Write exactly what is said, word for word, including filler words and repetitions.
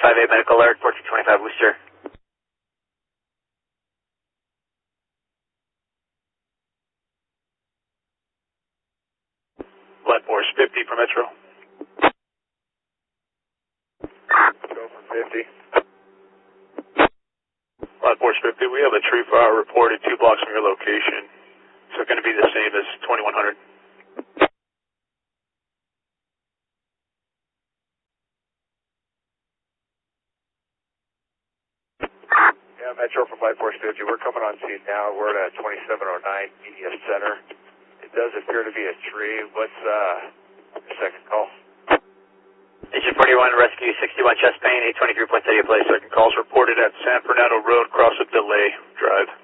five eight medical alert, fourteen twenty-five Worcester. Flight Force fifty for Metro. Go for fifty. Flight Force fifty, we have a tree fire reported two blocks from your location. So it's going to be the same as twenty-one hundred. Yeah, Metro from Flight Force fifty, we're coming on scene now. We're at twenty-seven oh nine Media Center. It does appear to be a tree. What's uh, your second call? Engine forty-one, rescue sixty-one chest pain, eight twenty-three point thirty place. Second calls reported at San Fernando Road, cross of Delay Drive.